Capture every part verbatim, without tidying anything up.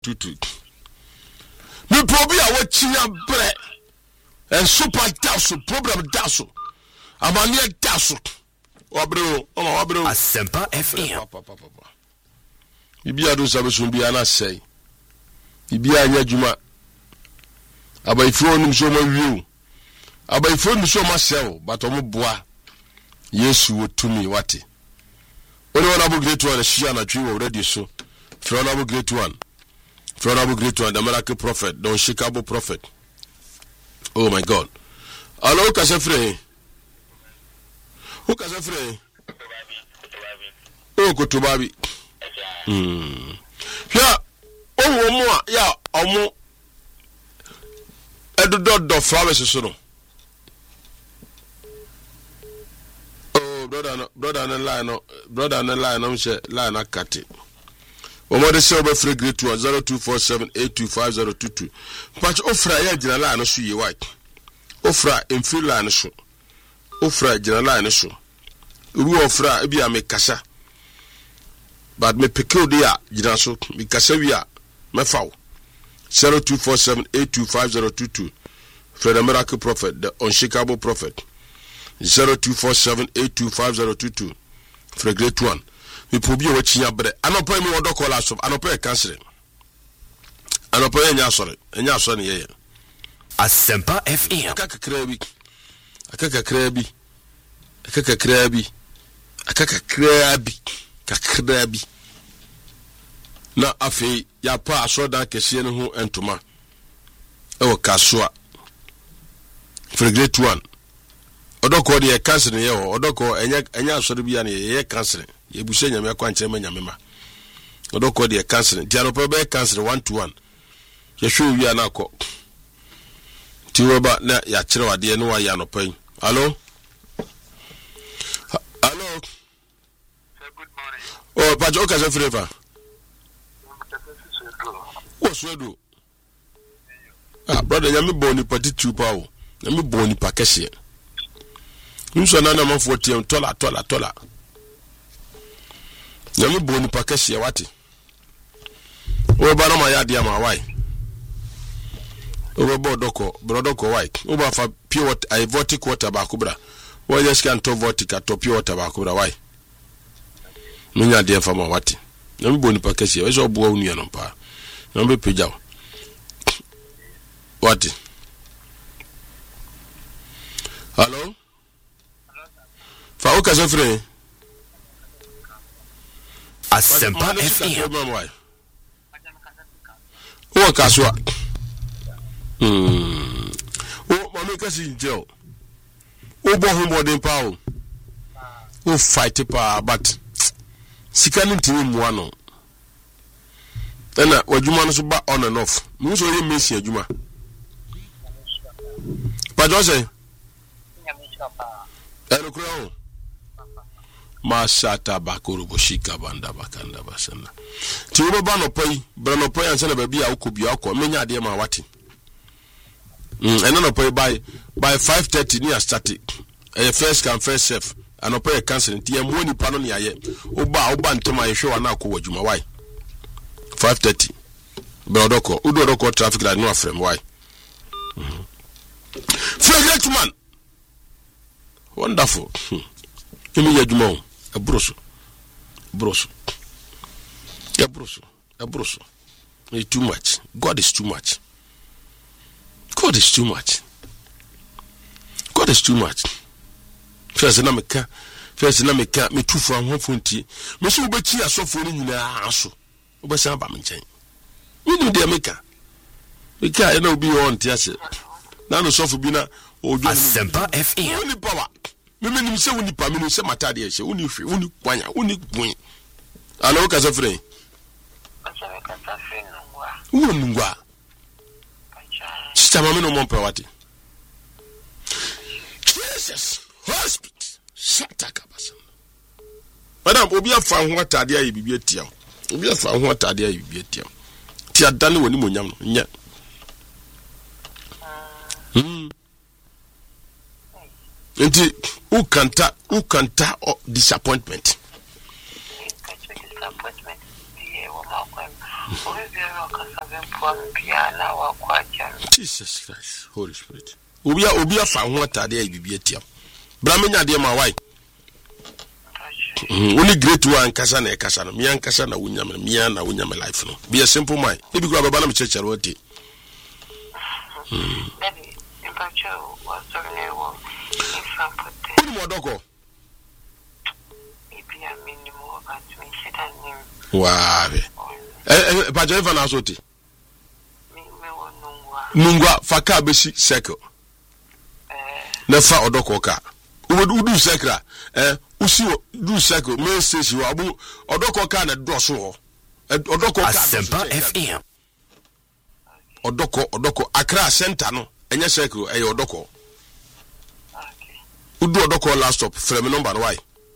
tutu me probi a wachinya bre and super daso problem daso amane daso wabro o ma wabro Asempa F M bibia do sabe so bia na sei bibia anya djuma abaifo nim so ma wiu abaifo nim so ma sel but omo boa Yesu wotumi wate Only one abu great one share na twi already so from abu great one from abu great one the miracle prophet don shikabo prophet. Oh my God. Hello kasefre Who kasefre Oh kutubabi Hmm Ya oh omo ya omo edodo do flowers so no brother no brother no line no brother no line no she line akati omo de se obe free great to zero two four seven eight two five zero two two patch ofra ya gina line no so ye white ofra emfi line so ofra gina line so ru ofra e bia me kasa but me pekeu de ya gina so me kasa wi a me fawo zero two four seven eight two five zero two two for the miracle prophet the unshakable prophet zero two four seven eight two five zero two two for great one we probi o chinya bre anopo mi wodo call us anopo e cancel anopo enya sore enya sore ne ye Asempa F M akaka krabi akaka krabi akaka krabi akaka krabi kakrabi na afi ya pa asoda kese ne ho entoma e wo kasoa for great one odoko de cancer ne ye ho odoko enya enya asori bia ne ye cancer ye buhye nyame akwanche ma nyame ma odoko de cancer ti anopo be cancer one to one ye hwe wi ana akọ ti roba na ya kire wade ne wa ya anopo yi hello hello good morning oh pa jo ka se freva o swedo ah brother nyame boni pati tu pa o nyame boni pa kese Nso na na mafo tie tola tola tola. Nyame boni pakase wate. O ba na ma ya dia ma wai. O ba bodoko, brodoko wai. O ba fa pure water, I vortic water ba kubra. O just can to vortic to pure water ba kubra wai. Munya dia fa ma wate. Nyame boni pakase, o so bo unu ya no pa. Nyame peja. Wate. Hello? Fa o kaso free Asempa F M o kaso hmm o mama kasi nje o bo hu bodin pa o o fight pa but sika ni ntimi mu ano na wajuma no so ba on and off mu so ye mesi adwuma pa jo say ero kro Mashata bakuru boshika banda bakanda basana. Ti wo ba no pai, bra no pai anse na ba bia ukobi akọ menya ade ma wati. Mm, eno no pai by by five thirty ni start. Eh first come first serve. Ano pai cancel ti em woni pa no ne aye. Wo ba wo ba ntema ye hwe wa na akọ wadwuma why? five thirty. Bra odoko, udo odoko traffic light no afrem why? Mhm. Great man. Wonderful. Emi yadwuma o. Abroso. Broso. Abroso. Abroso. It's too much. God is too much. God is too much. God is too much. First na meka, first na meka me tufu an hofonti. Me so obechi asofo ni nyina aso. Obesan ba me nchen. Winu de meka. Meka e na obi ho ntia se. Na no sofo bi na ojo Asempa F M Wini power. Mimi ni mse wuni pa mimi se matade ehye wuni hwe wuni kwanya wuni bun ala o ka se frɛ Asempa ka ta fe nungwa wuni nungwa sita mami no mo pa wate Jesus hospital shataka basa madam obi afa ho atade ayi bibia tiam obi afa ho atade ayi bibia tiam ti adane woni monyam no nya mm Enti who kanta who kanta disappointment. Disappointment. Yeah, Jesus Christ, Holy Spirit. Obi a obi afa ho atade a bibi atiam. Bra menya de ma why? Only great one kasa na kasa no. Me an kasa na wunya me, me na wunya me life no. Be a simple mind. Ebi kura baba na me church rote. Hmm. Daddy, in Pacho was so near one. If I put Who mo doko? maybe a minimum but me said I knew. Wow. Eh eh Pacho efa na so ti. Me me won nungwa. Nungwa faka besi circle. Na fa odoko ka. Udu udu circle eh usi du circle me station wa bu odoko ka na doso ho. Odoko ka. Asempa F M. Odoko odoko Accra center no enye circle eh odoko. Okay. Udu odoko last stop frame number why?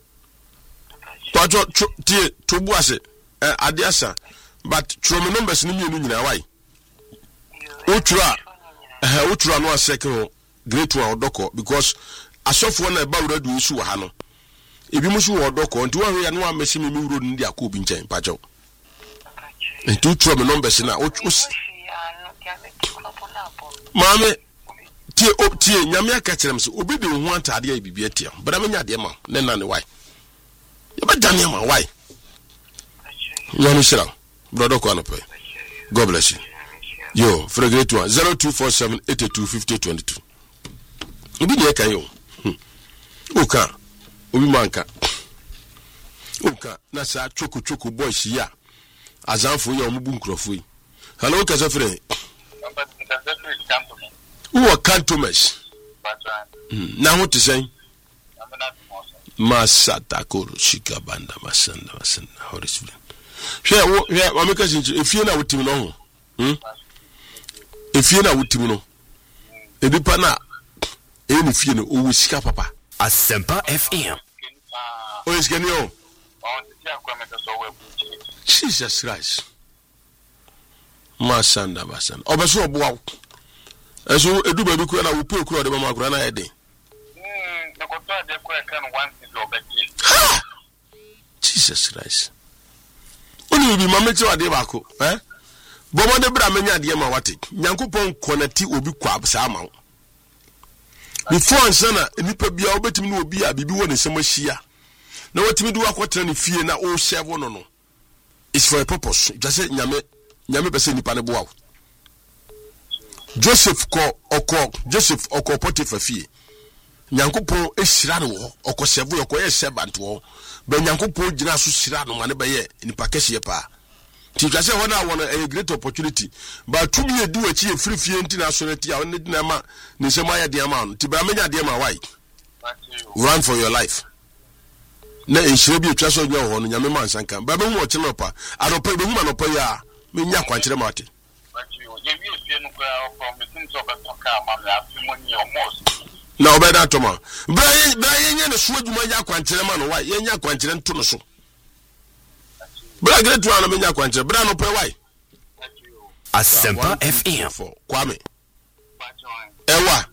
Pacho tie to buase eh adiasa but from numbers ni mienu nyina why? Utura eh utura no circle great one odoko because asofo na ba wura du usu ha no. Ebi musu odoko nti wa hwe ya no amesi mi wuro ndi akobi nchen pacho. Nti utura me numbers na Mame tie o tie nyame aka kyerem se obi de ho antade a bibia tie bra menya de ma ne na ne why ye ba dane ma why nyame shira brother ko anope God bless you yo for great one zero two four seven eight two five zero two two obi de kan yo oka obi manka oka na sa choku choku boy ya azanfo ya omubu nkrofo yi hello ka sefre Who cantomes? Na ho te sen. Masata koro shika banda masanda masanda Holy Spirit. Hwe wo hwe wa meka sinchi efie na wotimi no ho. Hm? Efie na wotimi no. Edipa na e ni fie no owo sika papa. Asempa F M. O iskeni o. Jesus Christ. Masanda masanda. Obeso obo Eso edu baby ko na wo pe ko de mama akura na yede. Mm, na ko to de ko e kan one is obeki. Jesus Christ. Oni bi mama ti wade ba ko, eh? Bomo de bra menya de ma wate. Nyankopon konati obi kwa absa ama. Before ansana nipa bia obetimi na obi a bibi wo ne sem ahia. Na watimi du akotra ne fie na o serve no no. It's for a purpose. Just say nyame nyame pese nipa ne boawo. Joseph ko oko Joseph oko Potiphar fie Nyankopon ehira no wo oko sevu oko ye servant wo be Nyankopon gina so hira no mane be ye nipa kese pa ti twase ho na won a great opportunity but to be edi wachi e free fie nti na so na ti a won na ma ni se ma ya de ma no ti bra menya de ma why run for your life na ehira bi etwa so gwa ho no nyame man sanka ba be hu o chelo pa adopa be hu ma no pa ya menya kwankere ma ate na obeda toma bra bra yenye ne so adwuma ya kwankere ma no why yenye kwankere nto no so bra great one no menya kwankere bra no pe why Asempa F M kwame ewa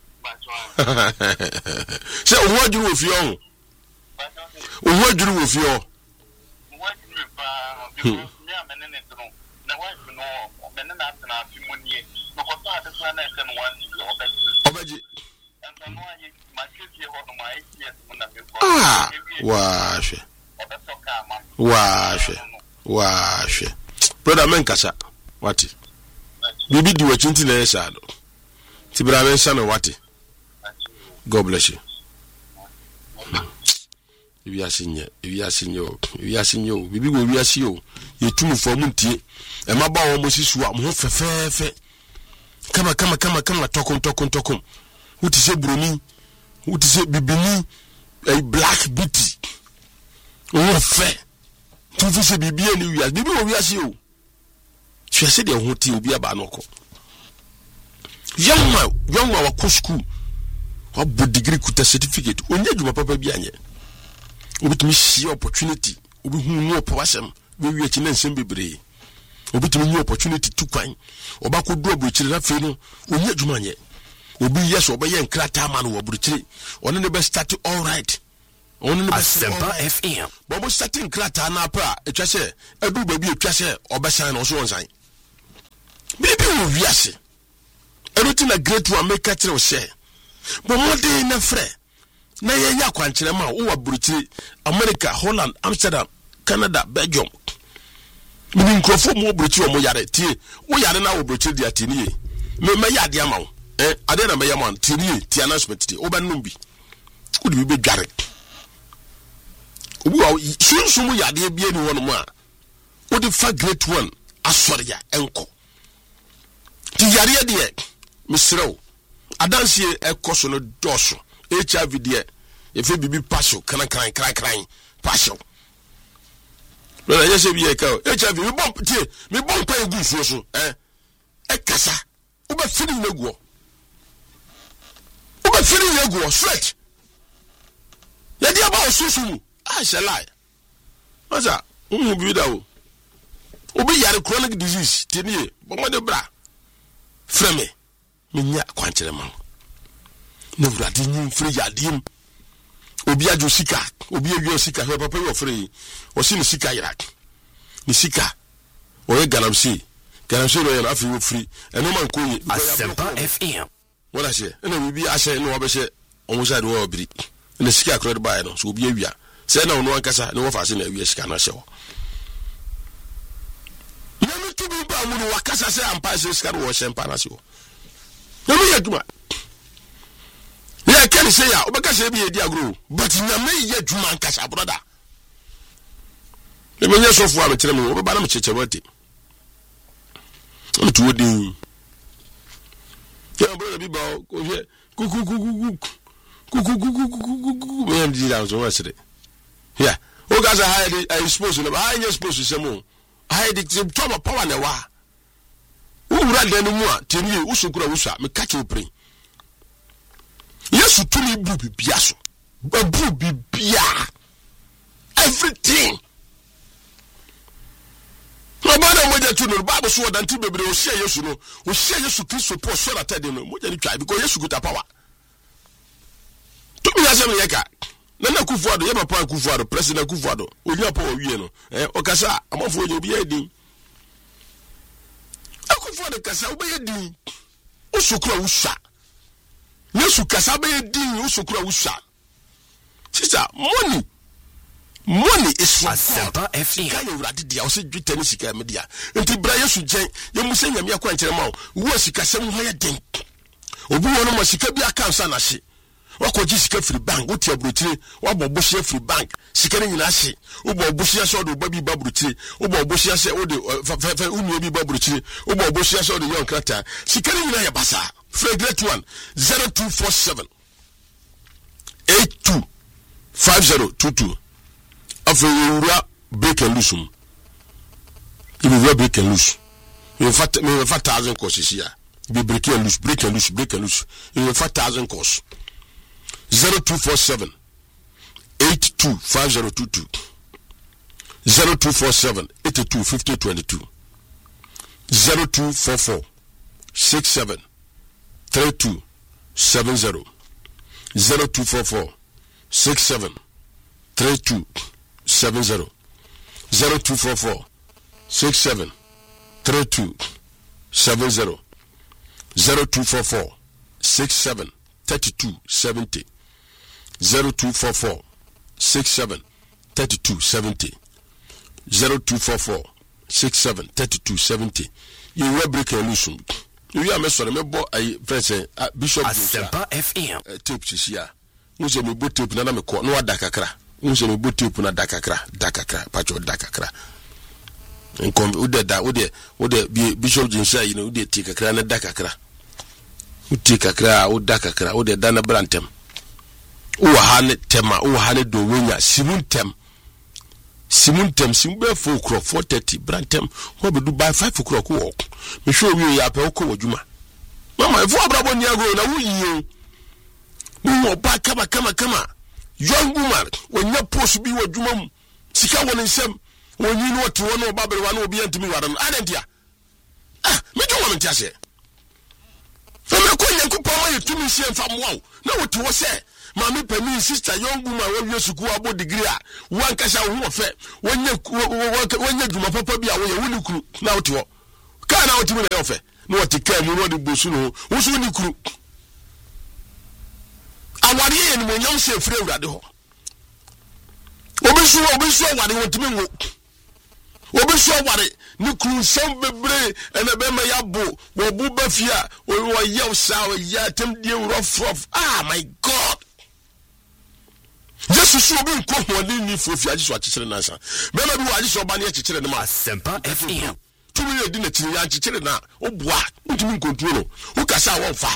se owo adwuru wo fie o owo adwuru wo fie o Obaji. Ah, washwe. Washwe. Washwe. Brother menkasa. Wati. Bibi di wachinti na yesa do. Tibra mensa no wati. God bless you. Iwi asinye, iwi asinye o, iwi asinye o, bibi go iwi asi o. Yetumu fo mu ntie. E ma ba wo mo sisu a mo fefefe. Kama kama kama kama tokom tokom tokom. Wuti se bromi, wuti se bibini, a black beauty. O fe. Tu fi se bibi eni wi, bibi wo wi asi o. Tu ase de ho ti obi aba noko. Young man, young man wa ko school. Wa bo degree kuta certificate. Onye djuma papa bi anye. Obi tumi see opportunity. Obi hu mu opawasem. We wi achi na nsem bebre. Obi tumi new opportunity to kwan. Oba ko do abuchire na fe no. Onye djuma anye. Obi yes oba ye nkrata man wo abuchire. One ne be start all right. onu ne Asempa F M bobo setting krata na pra etwa se edu ba bi etwa se obesan na so wonsan bibi wo wiase eruti na great one make kire o share bo mode na frɛ na ye nya kwankire ma wo wa buruchiri America, Holland, Amsterdam, Canada, Belgium. Mini nkrofo mo buruchiri o mo yare tie wo yare na wo buruchiri dia tie me me yade ama wo eh ade na me yama tie tie announcement tie wo ba num bi wo de bi dware obi wa sunsun yade bi eni wono mo a wo de fa great one asori ya enko ti yare de misrew adanse ekoso no doso H I V de efe bibi passion kana kran kran kran passion no na yese bi e ka H I V mi bom tie mi bom pa egu so so eh e kasa wo ba firi neguo wo ba firi neguo straight ya dia ba osusu mu ah shalai maza umu bi da wo obi yare chronic disease tinie bomo de bra freme minya kwankere man no brade nyi free yadim obi ajo sika obi awi sika he papa yo free o si ni sika irak ni sika o ye galamsi galamsi no ye na afi free eno man ko yi Asempa F M wala she ena bibi ahye no obehye omo side wo obiri ni sika akro ba no so obi awia se na ono ankasa ne wo fa se na awia sika na hye wo nanu tubu ba mu no wakasa se ampa se sika wo hye mpa na se wo nanu ye duma ya can say ya obeka say be edi agro but nyame ye dwuma nkasa brother le menye so fu a metere me obeba na me cheche wate on tu odin ya brother bi ba ko je kuku kuku kuku kuku kuku me ndi da so wasere ya o ga za hide I suppose no I ain't supposed to say mo hide the top power na wa wura dan mu a temi usukura wusa me ka ke pray Yesu tuli bu bibia so. Bu bibia. Everything. No bana moja tu no Bible so dan ti bebre o share Yesu no. O share Yesu Kristo po so na tade no. Moja ni twa because Yesu got power. To me asem yeka. Na na Kufuado ye papa Kufuado president Kufuado. Oni apa o wie no. Eh o kasa amafo oje obi edin. Akufuado kasa obi edin. O sokura wusa. Yesu kasa be din usukura wusa. Sister, money. Money is for Asempa F M. Ka yewrade dia o se dwetani ni sika media. Enti bra Yesu gen, ye musa nyame akwa nkyere ma wo sika sem ho ye den. Obi wono mo sika bi aka nsa na hye. Wakoji sika free bank, wo ti abrotire, wa bobo hye free bank. Sika ni nyina hye. Wo bobo hye so do babi babrotire. Wo bobo hye se wo de fa fa unu bi babrotire. Wo bobo hye so de yon krata. Sika ni nyina ye basa. Great one zero two four seven eight two five zero two two. After you break and loose, you will break and loose. You fat me five thousand courses here. Be break and loose, break and loose, break and loose. You will five thousand course. Zero two four seven eight two five zero two two. Zero two four seven eighty two fifty twenty two. Zero two four four six seven. Three two seven zero zero two four four six seven three two seven zero zero two four four six seven three two seven zero zero two four four six seven thirty two seventy zero two four four six seven thirty two seventy zero two four four six seven thirty two seventy. You will break a loose. You are Mister Mebo, I present Bishop Asempa F M. Tape Chisia. Unse me boot tape na me ko no dakakra. Unse me boot tape na dakakra, dakakra, pacho dakakra. Enkom ude da ude ude Bishop Jinsa you know ude tikakra na dakakra. Utikakra u dakakra ude dana brantem. Uwa hane tema, uwa hane do wenya simun tem. Simun tem simbe four o'clock four thirty brantem ho be do by five o'clock walk me show we ya pe ko wajuma mama ifo abrabo ni agro na wuyi wo ba kama kama kama young woman wonya post bi wajuma mu sika woni nsem wonyi no to wono ba bere wa no obi antimi wara no adentia ah me jo won ntiase fe me ko Yankupon ma yetumi sie mfa moa na wotu wo se mami pani sister young woman wo wie suku abo degree a wan kasa wo ho fe wonye wonye dwuma papa bi a wo ye woni kuru na wotu wo ka na wotu me na ofe na wotu ka mu no de bosu no wo so ni kuru awari ye ni mo nyam se fire urade ho obi so obi so awari wotumi ngo obi so awari ni kuru sam bebre ene be ma yabo wo bu bafia wo ye sa wo ya tem die rough rough. Ah my God, Jesus so be nko ho ni fofia Jesus a chikire na sa be ma bi wa Jesus oba ne a chikire ne ma Asempa F M tumi ye di na chiri ya chikire na oboa ntumi nkontrol no wo kasa wo fa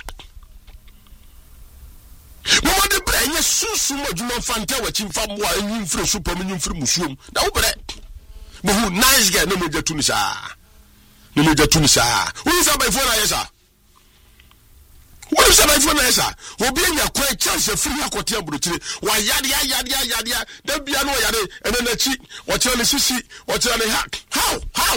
mama de branye susu mo djuma fanta wa chimfa mo a nyi mfiri super mo nyi mfiri musuom da wo bre mo hu nice guy no mo jatu ni sa no mo jatu ni sa wo sa by phone na yesa wo sa by phone na yesa obi anya kwa chance free akote aburochire wa yade yade yade yade da bia no yade ene na chi o tire ne sisi o tire ne hack how how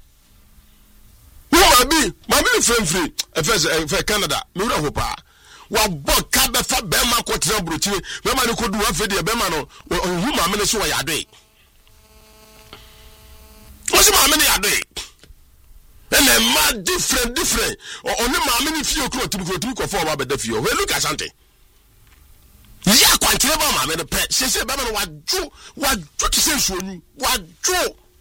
wo ma bi ma bi free free e Canada me wura ho pa wa boka be fa be ma ko tire aburochire be ma ne ko du wa fe de be ma no hu ma me ne so wa yade what's my many a day? And a mad different, different. Or only my many few clothes to go to for our bed of you. Well, look at something. Yeah, quite clever, my man. Pet, she said, Babylon, what do, what do to say so? What do?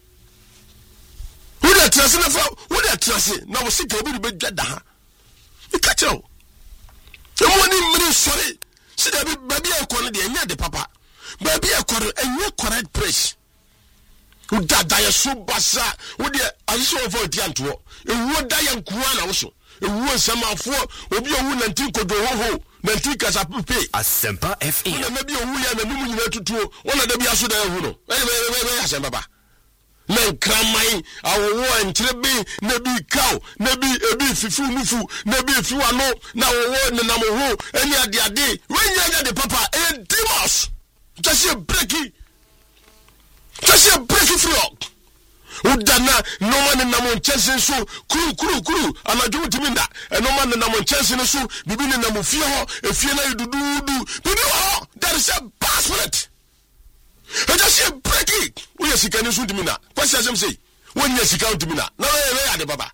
Who that trust in the floor? Who that trust it? Now, sit a little bit better. You catch out. The morning, minute, sorry. Sit a bit, baby, I call it the papa. Baby, I call it a new correct praise. Uda da ya so basa wo de aso ofo tianto e wo da ya nkuwa na wo so e wo samafo obi owu nantin kodo ho nantin kasa pepe Asempa F M na bi owu ya na mumu nyina tutuo wona da bi aso da hu no e e e asempa ba na kramai awo entre bi na bi kaw na bi ebi fifu nufu na bi fiwa no na wo ne na mo ho eni ade ade wenya de papa e demons just a breaky just a breaky frog udana no man na mo chese so kuru kuru kuru anajo timinda e no man na mo chese so bibi ne na mo fie ho efie na dududu bibi ho there is a basket e just a breaky we sika ni so timinda kwasi asem say won ya sika timinda na we ya de baba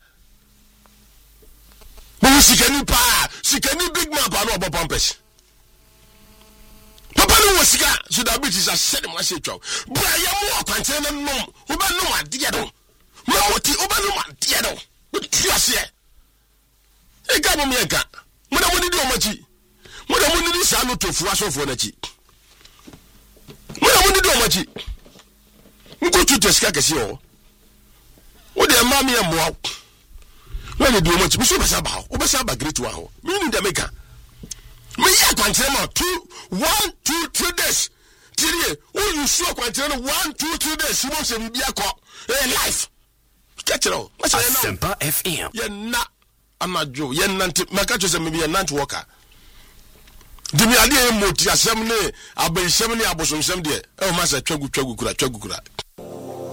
we sika ni pa sika ni big man pa no obo pampers papa no sika so that bit is a said my say twa bra ya mo kwante na nom wo ba nom ade do ma woti wo ba nom ade do wo ti ase e ga mo me ga mo na mo ni di o machi mo na mo ni di sa no tofu asofo na chi mo na mo ni di o machi nko tutu sika kesi o wo de ma me mo wo ni di o machi mo so ba sa ba wo ba sa ba great one ho me ni de meka me ya kwante ma two one two three days three o you sure kwante no one two three days mo se bi akọ eh life catch it all Asempa F M ye na amajo ye nante maka cho se me bi ye nante worker dimi ade e moti asem ne abensem ne abosomsem de e o ma se twagu twagu kura twagu kura